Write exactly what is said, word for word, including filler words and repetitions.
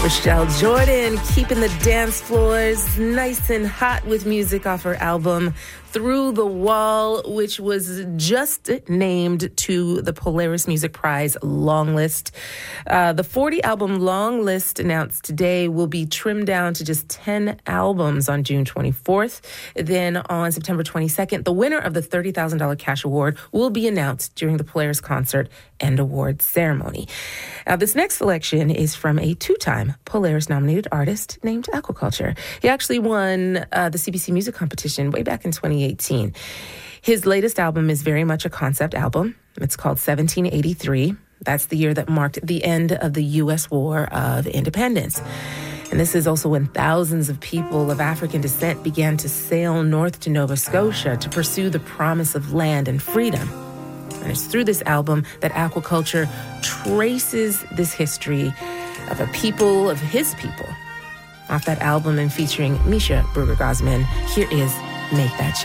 Rochelle Jordan keeping the dance floors nice and hot with music off her album Through the Wall, which was just named to the Polaris Music Prize long list. Uh, the forty-album long list announced today will be trimmed down to just ten albums on June twenty-fourth. Then on September twenty-second, the winner of the thirty thousand dollars cash award will be announced during the Polaris concert and award ceremony. Now, this next selection is from a two-time Polaris-nominated artist named Aquaculture. He actually won uh, the C B C Music Competition way back in twenty eighteen. His latest album is very much a concept album. It's called seventeen eighty-three. That's the year that marked the end of the U S War of Independence. And this is also when thousands of people of African descent began to sail north to Nova Scotia to pursue the promise of land and freedom. And it's through this album that Aquaculture traces this history of a people of his people. Off that album and featuring Misha Bruger-Gosman, here is Make That Change.